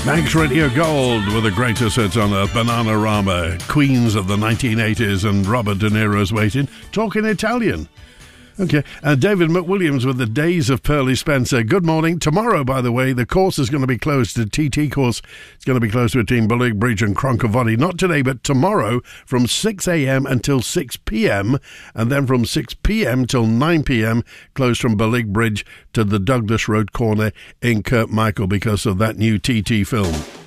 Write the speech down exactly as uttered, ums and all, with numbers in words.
Manx Radio Gold with the greatest hits on earth, Bananarama, Queens of the nineteen eighties, and Robert De Niro's Waiting, talking Italian. Okay, and David McWilliams with the Days of Pearly Spencer. Good morning. Tomorrow, by the way, the course is going to be closed. The T T course is going to be closed between Berwick Bridge and Croncavoddy. Not today, but tomorrow from six a.m. until six p.m. and then from six p.m. till nine p.m. closed from Berwick Bridge to the Douglas Road corner in Kirkmichael because of that new T T film.